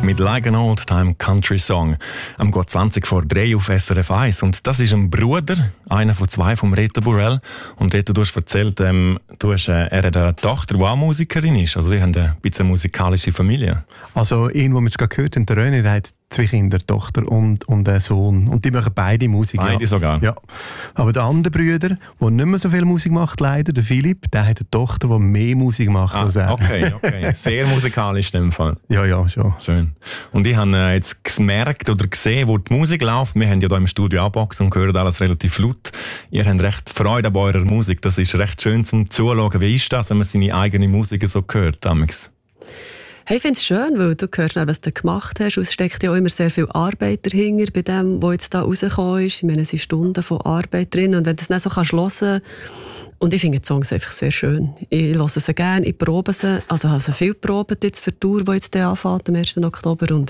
mit Like an Old Time Country Song. Am geht 20 vor 3 auf SRF 1. Und das ist ein Bruder, einer von 2 vom Reto Burrell. Und Reto, du hast erzählt, er hat eine Tochter, die auch Musikerin ist. Also sie haben ein bisschen musikalische Familie. Also ihn, wo wir es gerade gehört haben, der René, der hat 2 Kinder, eine Tochter und einen Sohn. Und die machen beide Musik. Beide sogar? Ja. Aber der andere Bruder, der nicht mehr so viel Musik macht, leider, der Philipp, der hat eine Tochter, die mehr Musik macht als er. Okay. Sehr musikalisch in dem Fall. Ja, schon. Schön. Und ich habe jetzt gemerkt oder gesehen, wo die Musik läuft. Wir haben ja hier im Studio auch Box und hören alles relativ laut. Ihr habt recht Freude an eurer Musik. Das ist recht schön zum Zuschauen. Wie ist das, wenn man seine eigene Musik so hört, damals? Hey, ich finde es schön, weil du hörst, was du gemacht hast. Es steckt ja auch immer sehr viel Arbeit dahinter bei dem, was jetzt da rausgekommen ist. Ich meine, es sind Stunden von Arbeit drin. Und wenn du das dann so hören kannst, und ich finde die Songs einfach sehr schön. Ich höre sie gerne, ich probe sie. Also habe sie viel geprobt jetzt für die Tour, die jetzt anfängt am 1. Oktober. Und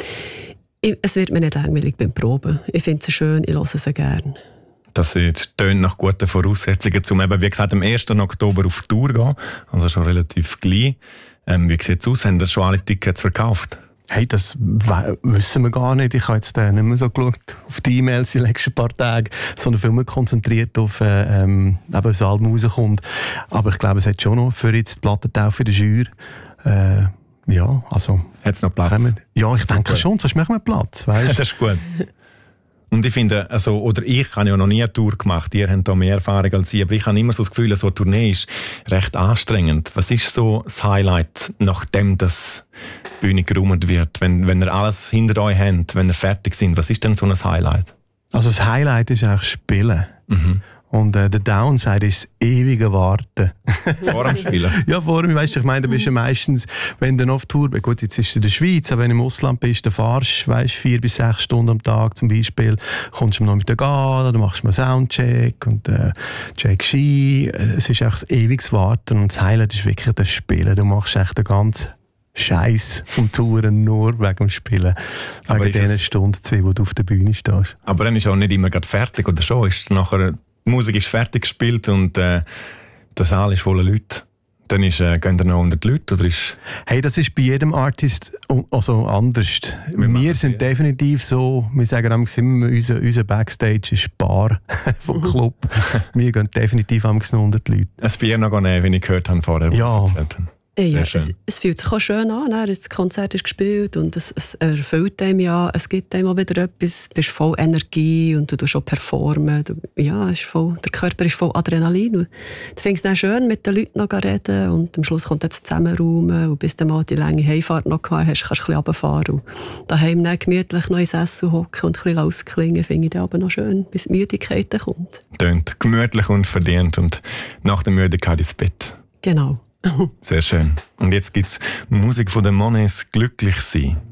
es wird mir nicht langweilig beim Proben. Ich finde sie schön, ich höre sie gerne. Das tönt nach guten Voraussetzungen, um eben, wie gesagt, am 1. Oktober auf die Tour gehen. Also schon relativ gleich. Wie sieht es aus? Haben ihr schon alle Tickets verkauft? Hey, das wissen wir gar nicht. Ich habe jetzt nicht mehr so geschaut auf die E-Mails die letzten paar Tage, sondern viel mehr konzentriert auf eben das Album rauskommt. Aber ich glaube, es hat schon noch für jetzt die Plattentaufe in der Jury. Ja, also... Hat es noch Platz? Ja, ich denke schon, sonst machen wir Platz. Weißt? Das ist gut. Und ich finde, ich habe ja noch nie eine Tour gemacht, ihr habt da mehr Erfahrung als ich, aber ich habe immer so das Gefühl, so eine Tournee ist recht anstrengend. Was ist so das Highlight, nachdem das Bühne geräumt wird, wenn ihr alles hinter euch habt, wenn ihr fertig sind? Was ist denn so ein Highlight? Also das Highlight ist eigentlich Spielen. Mhm. Und der Downside ist das ewige Warten. Vor dem Spielen? Ja, vor dem. Weißt du, ich meine, du bist ja meistens, wenn du auf Tour bist, gut, jetzt ist es in der Schweiz, aber wenn du im Ausland bist, dann fahrst du 4 bis 6 Stunden am Tag zum Beispiel, kommst du noch mit der Gala, dann machst du mal Soundcheck und Check Ski. Es ist echt ein ewiges Warten und das Highlight ist wirklich das Spielen. Du machst echt den ganzen Scheiß vom Touren nur wegen dem Spielen. Wegen diesen Stunden 2, wo du auf der Bühne stehst. Aber dann ist auch nicht immer gerade fertig, oder schon? Ist nachher... Die Musik ist fertig gespielt und der Saal ist voller Leute. Dann gehen da noch 100 Leute? Oder ist hey, das ist bei jedem Artist also anders. Wir sind definitiv so, wir sagen immer, unser Backstage ist Bar vom Club. Wir gehen definitiv noch 100 Leute. Ein Bier noch nehmen, wie ich gehört habe vorher. Ja. Ja, es fühlt sich auch schön an, das Konzert ist gespielt und es erfüllt einem ja, es gibt einem auch wieder etwas, du bist voll Energie und du tust auch performen, der Körper ist voll Adrenalin und du findest es dann schön, mit den Leuten noch reden und am Schluss kommt jetzt Zusammenraumen und bis du mal die lange Heimfahrt noch gehabt hast, kannst du ein bisschen runterfahren und daheim dann gemütlich noch ins Essen hocken und ein bisschen ausklingen, finde ich dann aber noch schön, bis die Müdigkeit kommt. Tönt gemütlich und verdient und nach der Müdigkeit ins Bett. Genau. Sehr schön. Und jetzt gibt es Musik von den Monets «Glücklich sein».